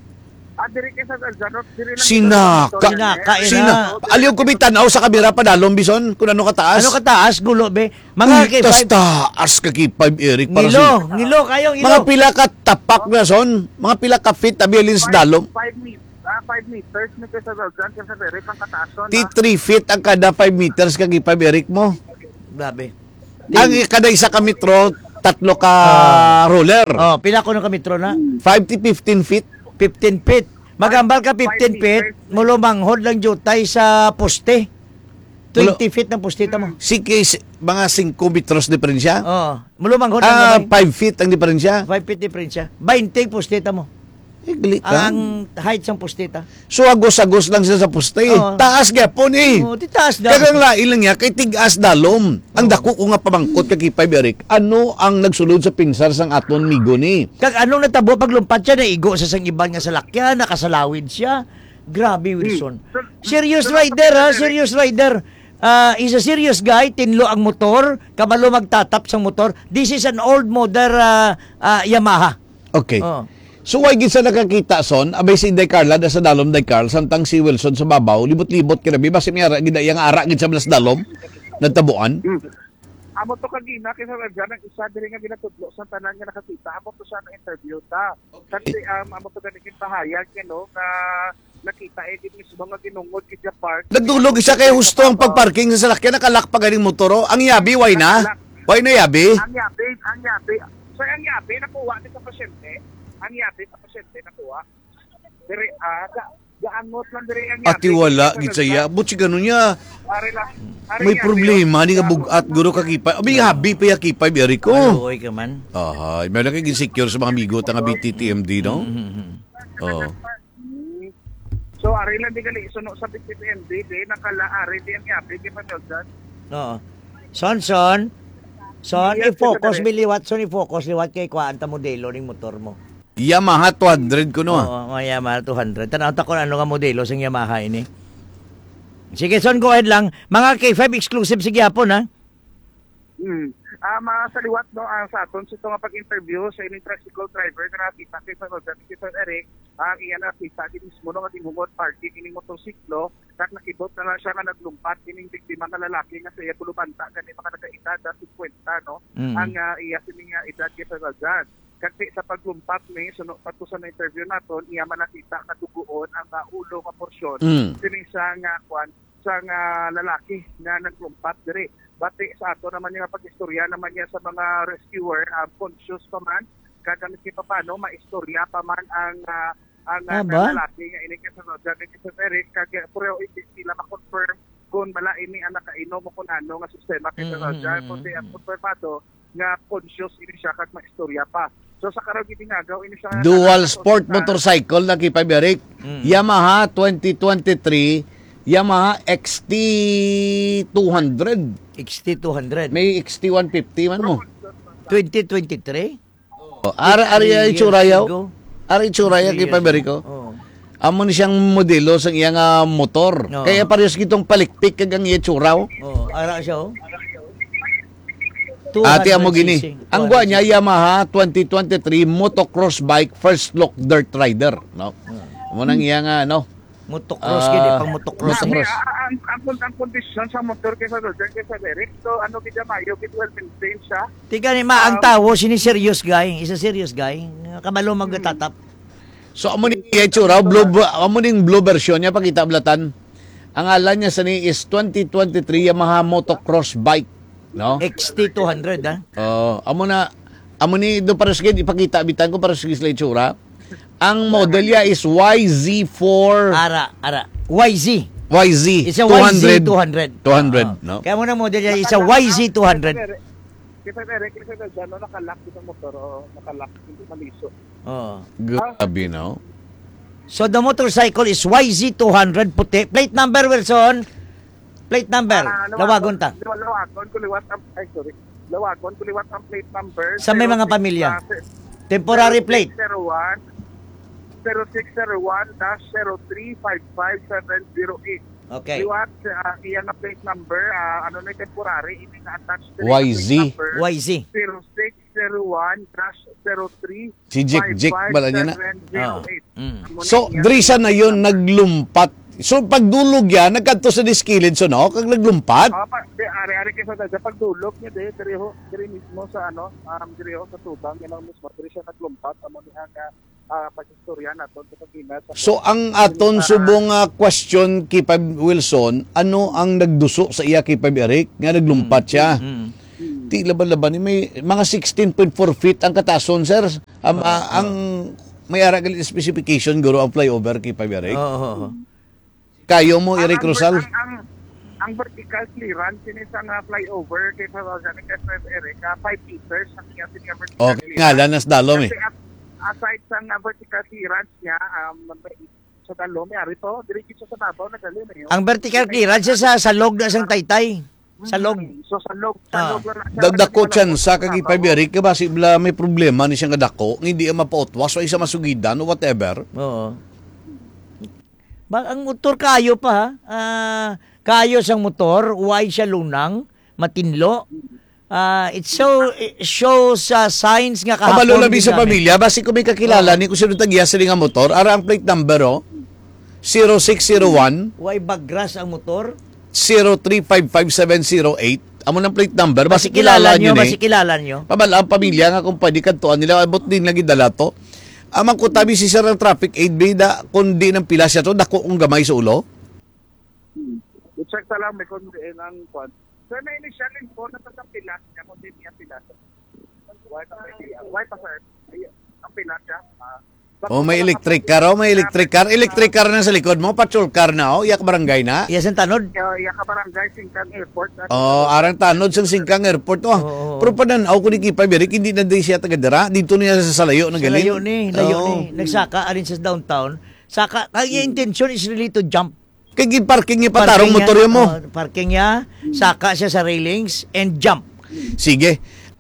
Ah, diri kayo sa dadya. no? Diri lang Sinaka. kita sa motor Sinaka, niya. ina. Sina, aliw ko bitanaw sa kamera pa dalong bison, kung ano kataas. Ano kataas, gulo be? Mga Uy, kay tas five. taas ka kay five, Eric. Para Ngilo, si- ngilo kayo, ngilo. Mga pila ka tapak na son, mga pila ka fit, abilin sa dalom. Five meters. Ah, five meters. May kayo sa dadya. Kaya sa diri pang kataason. Ti three feet ang kada five meters kag five, Eric mo. Grabe. Ang kada isa ka metro, tatlo ka roller. Oh, pila ko ng kamitro na? five to fifteen feet. fifteen feet. Magambal ka fifteen feet, mulumanghod lang jutay sa poste. twenty feet ng postita mo. Sige, si- mga five metros diferensya. Oh, mulumanghod Ah, lang. five feet ang diferensya. five feet difference siya. twenty postita mo. Eh, gali ka. Ang height ng postita. So, agos-agos lang siya sa poste. Oo. Taas gapon eh. Oh, titaas daw. Kagang lain lang niya, kay tigas dalom. Ang dako ko nga pamangkot kay Kipay Eric. Ano ang nagsulod sa pinsar sang aton migo ni? Kag anong natabo pag lumpat siya, naigo sa sang iban nga salakyan, nakasalawid siya. Grabe, Wilson. Serious rider, ha? Serious rider. Uh, he's a serious guy, tinlo ang motor, kabalo magtatap sang motor. This is an old model uh, uh, Yamaha. Okay. Oh. So, why gid sa nakakita son, abay si Inday Carla, da sa dalom Day Carl, samtang si Wilson sa babaw, libot-libot kinabi, basi may ara, gida, yung ara gid sa balas dalom, nagtabuan. Amo to kagina kay sa dadya. Ang isa diri nga ginatudlo sa tanan nga nakakita. Amo to sa interview ta. Kasi um, amo to ganikin pahayag you know, na nakita eh din mismo nga ginungod kay park. Nagdulog siya kay husto ang pagparking sa salakyan, nakalak pa ganing motoro. Ang yabi, why na? Why na yabi? Ang yabi, ang yabi. So ang yabi nakuha ni sa pasyente. Ang yabi sa pasyente nakuha. Diri ah ga gaangot lang diri ang yabi. Ati wala, gid saya. Butsi ganun niya. Ari lang. Ari May yabi, problema, oh. ni nga bugat, guro ka kipay. Abi, habi pa ya kipay, Eric ko. Maluoy ka man. Aha, may lang kay secure sa mga amigo nga B T T M D, no? Oh. So ari lang di gali suno sa B T T M D di nakala ari di ang yabi kay Panoldan. Oo. Son, son. Son, Yes, i-focus, Secretary. biliwat. Son, i-focus, liwat kay kuhaan ta modelo ng motor mo. Yamaha two hundred ko no. Oo, mga Yamaha two hundred. Tanaw ta kung ano nga modelo sa Yamaha ini. Sige, son, go ahead lang. Mga K five exclusive, sige hapon, ha? Mm. Ah, mga saliwat no ang sa aton sa nga pag-interview sa ining tricycle driver nga nakita kay sa Rodan kay Sir Eric, ang iya nakita din mismo no nga tinghungot party kining motorsiklo kag nakibot na lang siya nga naglumpat kining biktima nga lalaki nga sa iya bulubanta kani mga nagkaedad na fifty no. Mm. Ang uh, iya sining uh, edad kay Sir Rodan. Kasi sa paglumpat ni suno pato sa interview naton iya man nakita nga duguon ang uh, ulo nga porsyon Mm. sining sa nga kwan sa nga lalaki nga naglumpat diri. Bati sa ato naman yung pag-istorya naman niya sa mga rescuer, uh, conscious pa man, kagamit niya pa paano, maistorya pa man ang uh, ang uh, Aba? lalaki nga ini kasunod. Dami kasi Eric, kaya puro hindi sila ma-confirm kung bala ini ang nakainom o kung ano nga sistema kasunod. Mm-hmm. Kundi ang confirmado nga conscious ini siya kag maistorya pa. So sa karong ginagaw ini siya Dual sport motorcycle na kay Eric. Mm. Yamaha twenty twenty-three, Yamaha X T two hundred. X T two hundred. May X T one fifty man mo. twenty twenty-three? Ara ari Three ay years churayaw. ago. Ari churaya Three kay years Paberico. ago. Oo. Amo ni siyang modelo sa iyang ah, motor. Oo. Kaya parehas gitong palikpik kag ang iya churaw. Oh, ara siya oh. Ate amo two hundred gini. c c. Ang gwa niya Yamaha twenty twenty-three motocross bike first look dirt rider, no. Amo nang iya nga no. Motocross Ah, gini, pang motocross. motocross. eh. Ang, ang, ang, ang, ang kondisyon sa motor kay sa Rodan kay sa Eric, so ano kita mayo, kit well maintained siya. Tiga ni ma ang tawo sini serious guy, isa serious guy. Kabalo magtatap. So amo ni iya churaw blue amo ning blue version niya pakita blatan. Ang alan niya sa ni is twenty twenty-three Yamaha motocross bike, no. X T two hundred ah. Oh, amo na amo ni do para sige ipakita bitan ko para sige sa itsura. Ang model niya is Y Z four Ara, ara. Y Z. Y Z It's a two Y Z hundred. two hundred. two hundred, Oo. no? Kaya mo na model niya, isa Y Z two hundred. Kay sa Eric, kay sa Rodan, no, nakalock sa motor, o nakalock, hindi maliso. Oh. Grabe, no? So the motorcycle is Y Z two hundred puti. Plate number, Wilson. Plate number. Ah, Lawagon ta. Lawagon, kuliwat ang, ay sorry, lawagon, kuliwat ang plate number. Sa may mga pamilya. Temporary plate. zero one zero six zero one dash zero three five five seven zero eight. Okay. Liwat, uh, iyan na plate number, ah, ano na yung temporary, ini na-attach din Y yung Z. plate number, Y Z. zero six zero one dash zero three Si Jik Jik bala niya na. Ah. Mm. So, drisa na yun naglumpat. So, pagdulog yan, nagkanto sa diskilid, so no? Kag naglumpat? Ah, pa, di, ari-ari kayo sa dada, pagdulog niya, di, diri ho, diri mismo sa, ano, um, diri ho sa tubang, yan ang mismo, diri siya naglumpat, amo niya nga, uh, pag-istorya naton sa pagkina. Sa, So, ang aton subong uh, question kay Pab Wilson, ano ang nagduso sa iya kay Pab Eric? Nga naglumpat siya. Mm. Ti laban-laban ni may mga sixteen point four feet ang katason, sir. Um, ah, ang may aragal specification guro ang flyover kay Pab Eric. Oo. Oh, oh. Kayo mo, ang, Eric ang, Rosal? ang, ang, ang vertical clearance, yun isang uh, flyover kay Pabazan kay Sir Eric, uh, five meters, ang iya siya vertical Okay, nga, lanas dalom eh. Kasi at, aside sa uh, vertical clearance niya, um, may, sa dalom, may ari to, diretso sa babaw na dalom eh. Ang vertical clearance siya sa salog na sang taytay. Salog. So sa log, Ah. sa log lang siya. Dagdako chan sa kagi Pab Eric, kaya basi bla may problema ni siyang kadako, hindi ang mapautwas o isa masugidan o whatever. Oo. Ba, ang motor kayo pa ha. Ah, kayo sang motor, wide siya lunang, matinlo. Ah, it so it shows sa signs nga kahapon. Kabalo labi sa ginamit. pamilya, basi kung may kakilala ni kung sino tagya sa nga motor, ara ang plate number o, zero six zero one Why bagras ang motor? zero three five five seven zero eight. Amo ng plate number, basi Basi kilala kilala nyo, nyo basi ni. kilala nyo. Pabala ang pamilya nga kung pwede kantuan nila, abot din lagi dala to. Amang ko tabi si Sir ng traffic aid bida, kundi ng pila siya to, dako kong gamay sa ulo. I-check sa lang, may kundi ang kwan. So na initial info na sa pilas niya, kundi niya pilas. Why pa, why pa sir? Ay, ang pilas niya. ah, O may electric car, o may electric car. Electric car na sa likod mo, patrol car na, o, iyak barangay na. Yes, ang tanod. Kaya iya ka barangay, Singkang Airport. at- Oh, arang tanod sa Singkang Airport. Oh, Oo. pero pananaw ko ni Kipa Berik, hindi na din siya tagadara. Dito niya sa salayo na Sa galing. layo ni, layo Oo. ni. Nagsaka, alin sa downtown. Saka, ang intention is really to jump. Kaya parking niya patarong Parking motoryo niya, mo. oh, parking niya, saka siya sa railings, and jump. Sige.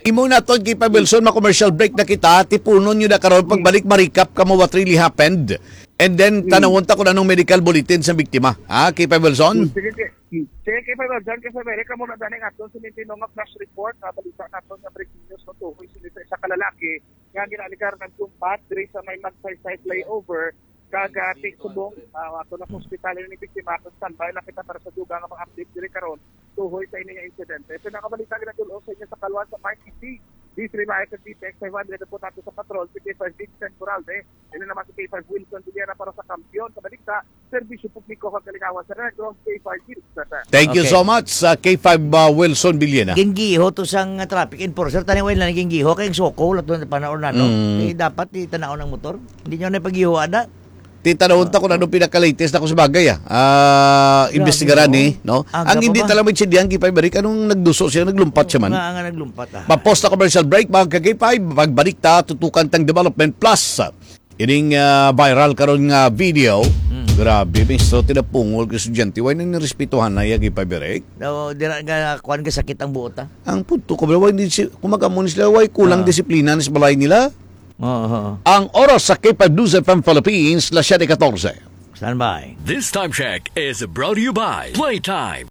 Imo na to, Kipa Wilson, ma-commercial break na kita, tipunon nyo na karon pagbalik, ma-recap ka mo what really happened. And then, tanawon ta kung anong medical bulletin sa biktima. Ha, Kipa Wilson? Sige, sige. Sige, kay Pablo, dyan kay Amerika muna daning aton sa Nintendo nga flash report na balita naton nga breaking news no tukoy sa isa ka lalaki nga ginaligar ng tumpat diri sa may Magsaysay layover kagatik subong uh, ato na hospital ni biktima kung standby na kita para sa dugang nga mga update diri karon tuhoy sa ini nga insidente. Ito nakabalita gina tulo sa inyo sa kalwan sa Mike City. D three Michael D T X five hundred po nato sa patrol si K five Vincent Coralde. Ino naman si K five Wilson Villara para sa kampiyon sa balita serbisyo publiko kag kalikawan sa Negros K five Wilson. Thank you Okay. so much sa K five uh, Wilson Villena. Ginggiho to sang uh, traffic enforcer. Taniwin lang ginggiho kay soko lato na panahon na no. Mm. Eh, dapat itanaw ng motor. Hindi nyo na paggiho ada. Titanawon ta kung anong pinaka-latest na ko sa bagay ah. Ah, investigaran no? eh, no? Aga Ang hindi pa ba? talaga sindihan Kipa Amerika anong nagduso siya, naglumpat siya man. Nga nga naglumpat ah. Papost na commercial break, mga ka-K five, pagbalik ta, tutukan tang Development Plus. Ining uh, viral karon nga video. Mm. Grabe, misto tinapungol ka estudyante. Why nang nirespetuhan na yung Kipa Amerika? Daw dira nga kuan ka sakit ang buot ah. Ang punto ko, why hindi si, kumagamon sila, why kulang Ah. disiplina sa balay nila? Oo. oo. Ang oras sa K five News F M Philippines, la siyete fourteen. Stand by. This time check is brought to you by Playtime.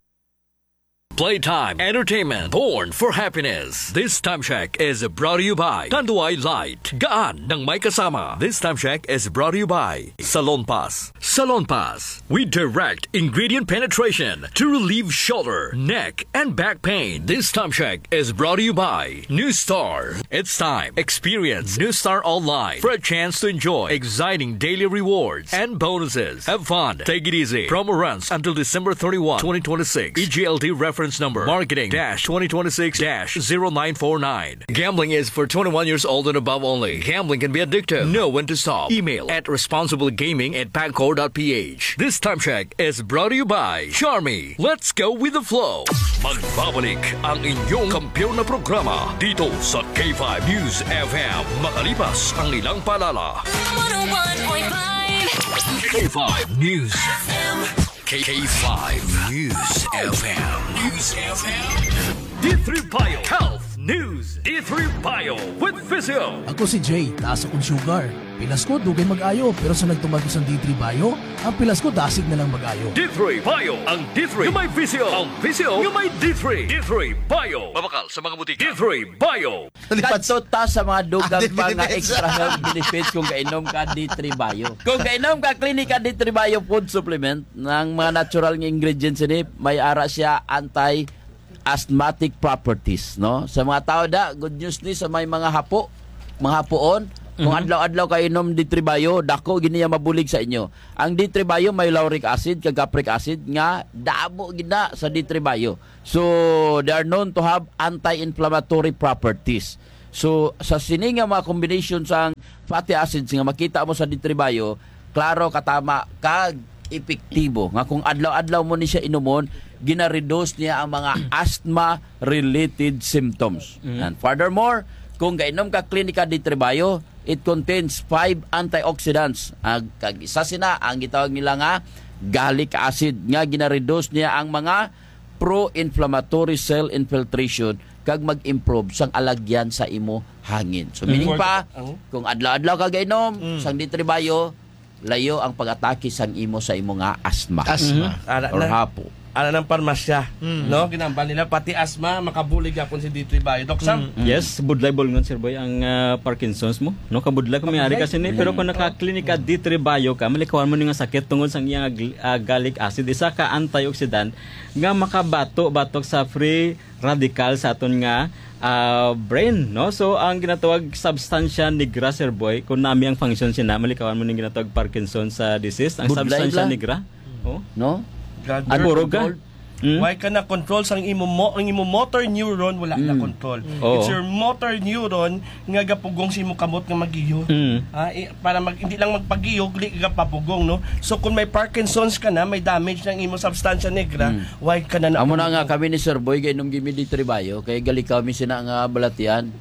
Playtime Entertainment, born for happiness. This time check is brought to you by Tanduay Light, gaan ng may kasama. This time check is brought to you by Salon Pass. Salon Pass, with direct ingredient penetration to relieve shoulder, neck, and back pain. This time check is brought to you by New Star. It's time. Experience New Star Online for a chance to enjoy exciting daily rewards and bonuses. Have fun. Take it easy. Promo runs until December thirty-first, twenty twenty-six. E G L T reference number marketing dash twenty twenty-six dash zero nine four nine. Gambling is for twenty-one years old and above only. Gambling can be addictive. Know when to stop. Email at responsiblegaming at pagcor dot p h. This time check is brought to you by Charmy. Let's go with the flow. Magbabalik ang inyong kampiyon na programa dito sa K five News F M. Makalipas ang ilang paalala. one oh one point five K five News F M. K five News F M. News F M. D three Bio Health News. D three Bio with Physio. Ako si Jay, taas akong sugar. Pilas ko, dugay mag-ayo. Pero sa nagtumag ko sa D three Bio, ang pilas ko, dasig na lang mag-ayo. D three Bio. Ang D three yung may Physio. Ang Physio yung may D three. D three Bio. Mabakal sa mga butika. D three Bio. Kadto ta sa mga dugang mga extra health benefits kung kainom ka D three Bio. Kung kainom ka Klinika D three Bio food supplement ng mga natural nga ingredients ini, may ara siya anti asthmatic properties, no? Sa mga tao da, good news ni sa may mga hapo, mga hapoon, kung adlaw-adlaw kayo inom D three Bio, dako gini mabulig sa inyo. Ang D three Bio may lauric acid kag capric acid nga damo gina sa D three Bio. So they are known to have anti-inflammatory properties. So sa sini nga mga combination sang fatty acids nga makita mo sa D three Bio, klaro katama kag epektibo nga kung adlaw-adlaw mo ni siya inumon, gina-reduce niya ang mga asthma-related symptoms. And furthermore, kung kainom ka Klinika D three Bio, it contains five antioxidants. Ang kag isa sina ang gitawag nila nga gallic acid nga gina-reduce niya ang mga pro-inflammatory cell infiltration kag mag-improve sang alagyan sa imo hangin. So meaning pa, kung adlaw-adlaw ka gainom sang D three Bio, layo ang pag-atake sang imo sa imo nga asthma. Asthma. Ara Or na, hapo. ara ng parmasya. No? Ginambal nila. Pati asthma, makabulig ako si D three Bio. Doc Sam? Yes, budlay bolngon sir boy ang ah, Parkinson's mo. No kabudlay ko may ari kasi ni pero kung naka-klinika D three Bio ka, malikawan mo ni nga sakit tungod sa iyang gl- ah, gallic acid isa ka antioxidant nga makabato batok sa free radical sa aton nga ah, brain, no? So ang ginatawag substansya nigra sir boy, kung nami ang function siya, malikawan mo ni ginatawag Parkinson's sa disease, ang Budlay substansya la. nigra. Oh. No? God, Ang puro ka. Hmm? Why ka na control sang imo mo ang imo motor neuron wala na control. Oo. It's your motor neuron nga gapugong si imo kamot nga magiyo. Mm. Ah, eh, para mag hindi lang magpagiyo, dili ka papugong, no. So kung may Parkinson's ka na, may damage ng imo substansya negra, why ka na na Amo na nga kami ni Sir Boy kay inom gimi D three Bio kay gali kami sina nga balatian.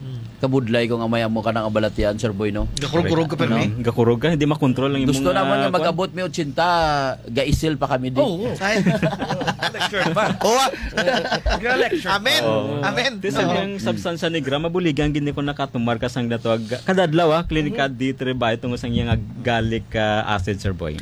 kabudlay kung amaya mo ka ng abalatian, Sir Boy, no? Gakurog-kurog ka pa Ano, rin. gakurog ka, hindi makontrol ang imong Gusto naman ah, nga mag-abot mi eighty, gaisil pa kami di. Oo. Lecture ba? Oo. Lecture. Amen. Oo. Amen. Di sa Oo. yung substansya negra mabuligan gini ko nakatumar ka sang dato kadadlaw ah klinika di trebay tungod sang iyang galik ka acid, Sir Boy.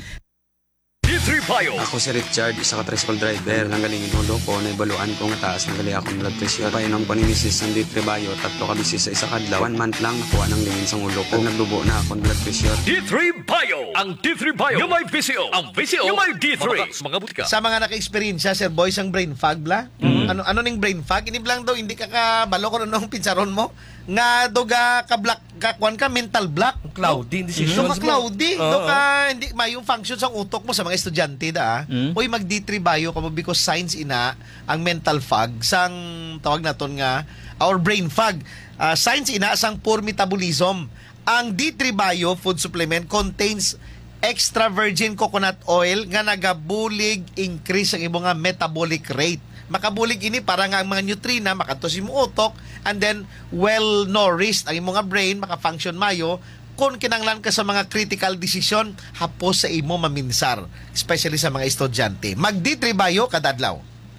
D three Bio. Ako si Richard, isa ka tricycle driver. Nanggaling inulo ko, naibaluan ko nga taas, nanggali akong blood pressure. Painom ko ni Missus ng D three Bio, tatlo ka bisis sa isa kadlaw. One month lang, nakuha ng lingin sa ulo ko. Nagdubo na akong blood pressure. D three Bio. Ang D three Bio. Yung may V C O. Ang V C O. Yung may D three. Mga, mga butika. Sa mga naka-experience Sir Boy, sang brain fog bla? Ano ano ning brain fog? Ini lang daw hindi ka kabalo ko nung pinsaron mo nga doga ka black ka kwan ka mental block. Cloudy decisions So mo. ka cloudy, Oo. do ka hindi may yung function sa utok mo sa mga estudyante da. Mm. Uy mag D three bio ka mo because science ina ang mental fog sang tawag naton nga our brain fog. Uh, science ina sang poor metabolism. Ang D three bio food supplement contains extra virgin coconut oil nga nagabulig increase ang imong nga metabolic rate. Makabulig ini para nga ang mga nutrina makato sa imong utok and then well nourished ang imong nga brain maka-function mayo kung kinanglan ka sa mga critical decision hapos sa imo maminsar, especially sa mga estudyante. Mag D three bio kadadlaw.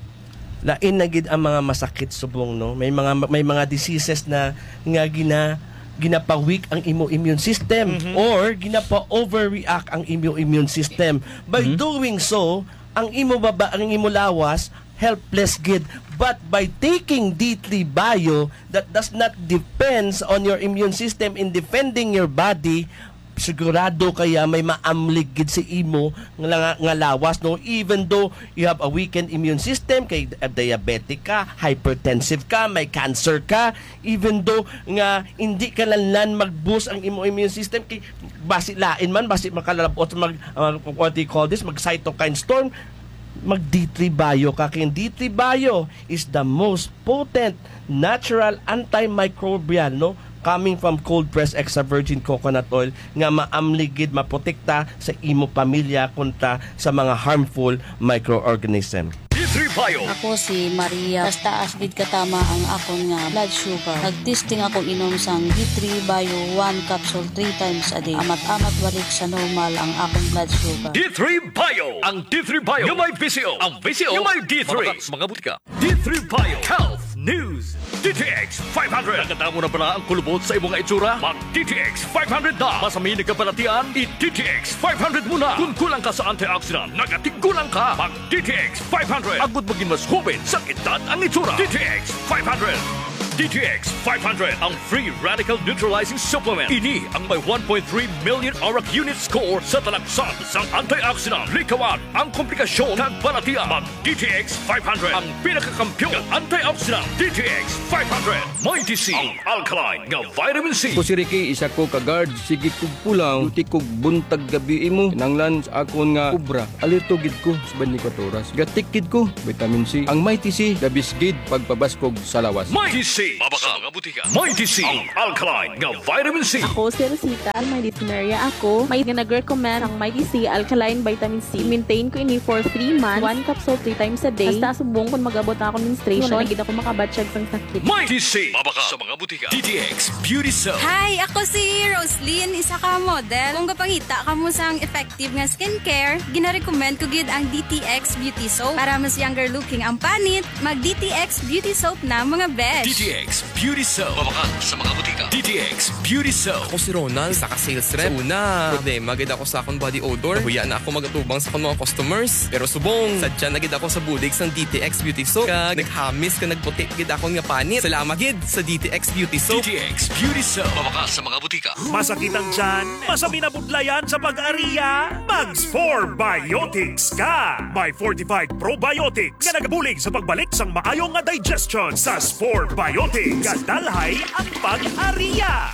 Lain na gid ang mga masakit subong, no? May mga may mga diseases na nga gina ginapa-weak ang imo immune system or ginapa-overreact ang imo immune system. By doing so, ang imo baba ang imo lawas helpless gid. But by taking D three Bio, that does not depends on your immune system in defending your body, sigurado kaya may maamlig gid si imo nga, nga lawas, no? Even though you have a weakened immune system, kay diabetic ka, hypertensive ka, may cancer ka, even though nga hindi ka lanlan mag-boost ang imo immune system, kay basi lain man, basi makalalabot mag uh, what do you call this, mag cytokine storm, mag D three Bio ka. Kaya D three Bio is the most potent natural antimicrobial, no, coming from cold pressed extra virgin coconut oil nga maamligid maprotekta sa imo pamilya kontra sa mga harmful microorganism. D three Bio. Ako si Maria. Basta asbid katama ang akon nga blood sugar. Nagtesting ako inom sang D three Bio one capsule three times a day. Amat-amat balik sa normal ang akong blood sugar. D three Bio. Ang D three Bio. Yung may V C O. Ang V C O. Yung may D three. Mga, mga butika. D three Bio. Health News. D T X five hundred. Nakatamo na pala ang kulubot sa imong itsura? Mag D T X five hundred na. Masaminig ka palatian? I-D T X five hundred muna. Kung kulang ka sa antioxidant, nagatigulang ka. Mag D T X five hundred. Agud maging mas hubin sa edad ang itsura. D T X five hundred. D T X five hundred, ang free radical neutralizing supplement. Ini ang may one point three million auric unit score sa talaksan sang antioxidant. Likawan ang komplikasyon ng balatian. Mag D T X five hundred, ang pinakakampyon ng antioxidant. D T X five hundred. May D C, ang alkaline nga vitamin C. Ako si Ricky, isa ko ka-guard. Sige kog pulang, uti kog buntag gabi imo. Kinanglan sa akon nga kubra. Alerto gid ko sa twenty-four oras. Gatik gid ko, vitamin C. Ang may T C, labis gid pagpabaskog sa lawas. May T C, mabaka mga butika. May T C, ang alkaline nga vitamin C. Ako si Rosita, may dyspnea ako. May nag-recommend ang Mighty C Alkaline Vitamin C. Maintain ko ini for three months. One capsule three times a day. Basta subong kung mag-abot na ako menstruation. Wala na gid ako makabatsyag sang sakit. May T C, mabaka sa mga butika. D T X Beauty Soap. Hi, ako si Roslyn, isa ka model. Kung kapangita ka mo sang effective nga skincare, gina-recommend ko gid ang D T X Beauty Soap. Para mas younger looking ang panit, mag-D T X Beauty Soap na mga besh. D T X Beauty Soap. Mabaka sa mga butika. D T X Beauty Soap. Ako si Ronald, isa ka sales rep. Sa una, problema gid ako sa akong body odor. Nahuya na ako magatubang sa akong mga customers. Pero subong, sadya na gid ako sa bulig sang D T X Beauty Soap. Kag naghamis ka nagputi gid akong nga panit. Salamat gid sa D T X Beauty Soap. D T X Beauty Soap. Mabaka sa mga butika. Masakit ang tiyan, masami na budlayan sa pag-ariya, Mags four Biotics ka! May fortified probiotics nga nagabulig sa pagbalik sang maayong nga digestion sa Spore Biotics. Kadalhay ang pag-ariya.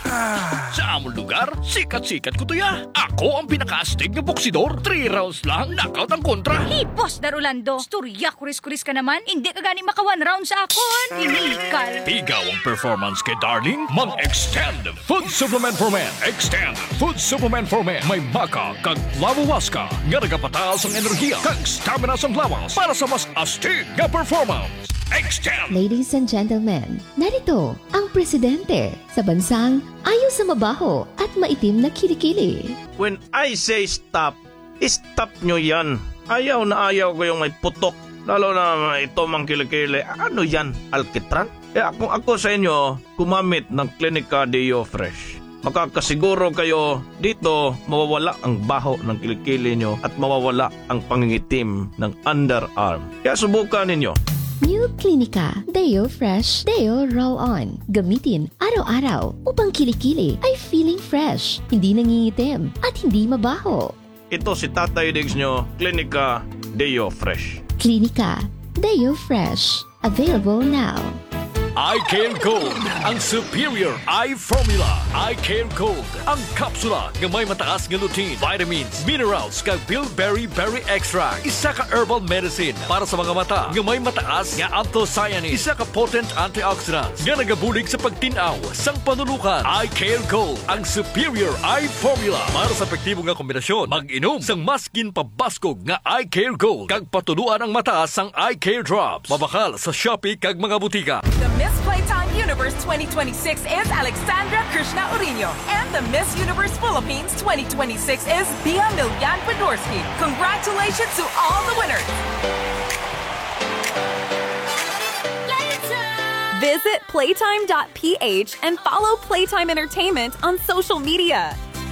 Sa among lugar, sikat-sikat ko to ya. Ako ang pinaka-astig ng boksidor. Three rounds lang, knockout ang kontra. Hipos, Darulando. Storya, kuris-kuris ka naman. Hindi ka gani maka one round sa akon. Inikal. Ikaw ang performance kay Darling. Mag-extend Food Supplement for Men. Extend Food Supplement for Men. May maka kag lawawas ka. Nga nagapataas ang enerhiya kag stamina sa lawas para sa mas astig nga performance. X-Jam! Ladies and gentlemen, narito ang presidente sa bansang ayaw sa mabaho at maitim na kilikili. When I say stop, stop nyo yan. Ayaw na ayaw ko yung may putok. Lalo na ito mang kilikili. Ano yan? Alkitran? Eh kung ako sa inyo, gumamit ng Clinica Deo Fresh. Makakasiguro kayo dito mawawala ang baho ng kilikili nyo at mawawala ang pangingitim ng underarm. Kaya subukan ninyo. New Clinica Deo Fresh Deo Roll-On. Gamitin araw-araw upang kilikili ay feeling fresh, hindi nangingitim at hindi mabaho. Ito si Tatay Diggs nyo, Clinica Deo Fresh. Clinica Deo Fresh. Available now. I-Care Gold, ang superior eye formula. I-Care Gold, ang kapsula ng may mataas nga lutein, vitamins, minerals, kag bilberry berry extract. Isa ka herbal medicine para sa mga mata nga may mataas nga anthocyanins. Isa ka potent antioxidants nga nagabulig sa pagtinaw sang panulukan. I-Care Gold, ang superior eye formula para sa epektibo nga kombinasyon. Mag-inom sang maskin pabaskog nga I-Care Gold kag patuluan ang mata sang I-Care Drops. Mabakal sa Shopee kag mga butika. The Miss Playtime Universe twenty twenty-six is Alexandra Krishna Urino, and the Miss Universe Philippines twenty twenty-six is Bia Milyan Podorski. Congratulations to all the winners! Visit playtime dot p h and follow Playtime Entertainment on social media.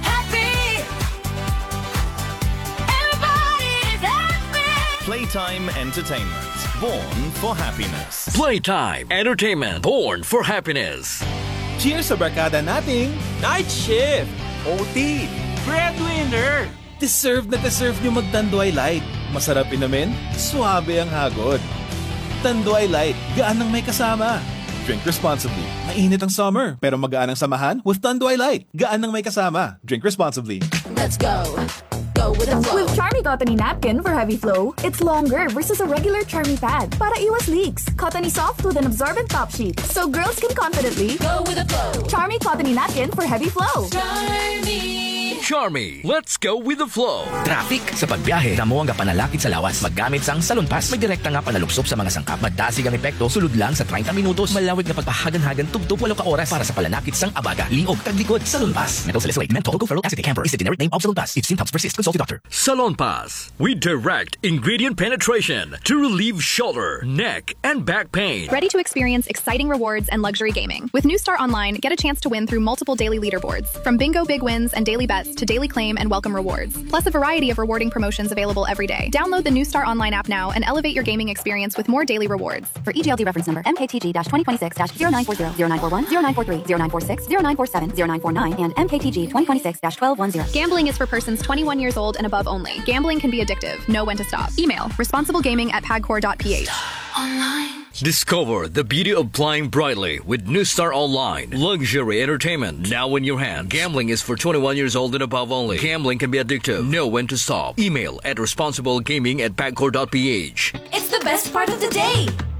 Playtime Entertainment, born for happiness. Playtime Entertainment, born for happiness. Cheers sa barkada nating Night Shift, O T, Breadwinner. Deserve na deserve nyo mag-Tanduay Light. Masarap inumin, suabe ang hagod. Tanduay Light, gaan ng may kasama. Drink responsibly. Mainit ang summer, pero magaan ang samahan with Tanduay Light. Gaan ng may kasama. Drink responsibly. Let's go. Go with the flow. With Charmy Cottony Napkin for heavy flow, it's longer versus a regular Charmy pad para iwas leaks. Cottony soft with an absorbent top sheet, so girls can confidently go with the flow. Charmy Cottony Napkin for heavy flow. Charmy! Charmy, let's go with the flow. Traffic sa pagbiyahe, namo ang panalakit sa lawas. Maggamit sang Salon Pass. May direkta nga panalupsop sa mga sangkap. Magdasig ang epekto, sulod lang sa thirty minutos. Malawig na pagpahagan-hagan, tubtub walo ka oras para sa palanakit sang abaga. Liog, taglikod, Salon Pass. Mental salicylate, menthol, tocoferol acetate camphor is the generic name of Salon Pass. If symptoms persist, consult your doctor. Salon Pass. We direct ingredient penetration to relieve shoulder, neck, and back pain. Ready to experience exciting rewards and luxury gaming. With New Star Online, get a chance to win through multiple daily leaderboards. From bingo big wins and daily bets to daily claim and welcome rewards. Plus a variety of rewarding promotions available every day. Download the New Star Online app now and elevate your gaming experience with more daily rewards. For E G L D reference number M K T G twenty twenty-six zero nine four zero, zero nine four one, zero nine four three, zero nine four six, zero nine four seven, zero nine four nine, and M K T G twenty twenty-six twelve ten. Gambling is for persons twenty-one years old and above only. Gambling can be addictive. Know when to stop. Email responsiblegaming at pagcor dot p h. Online. Discover the beauty of flying brightly with New Star Online. Luxury entertainment now in your hand. Gambling is for twenty-one years old and above only. Gambling can be addictive. Know when to stop. Email at responsiblegaming at pagcor dot p h. It's the best part of the day.